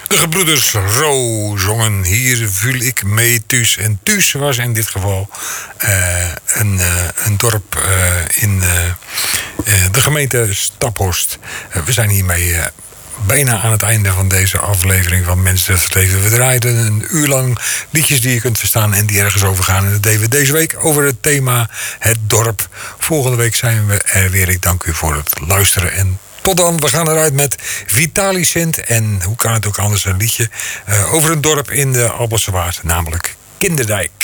De gebroeders Ro zongen Hier voel ik mee thuis. En thuis was in dit geval een dorp in de gemeente Staphorst. We zijn hiermee bijna aan het einde van deze aflevering van Mensen het Leven. We draaiden een uur lang liedjes die je kunt verstaan en die ergens over gaan. En dat deden we deze week over het thema het dorp. Volgende week zijn we er weer. Ik dank u voor het luisteren en tot dan. We gaan eruit met Vitaly Sint. En hoe kan het ook anders, een liedje over een dorp in de Albelse Waard, namelijk Kinderdijk.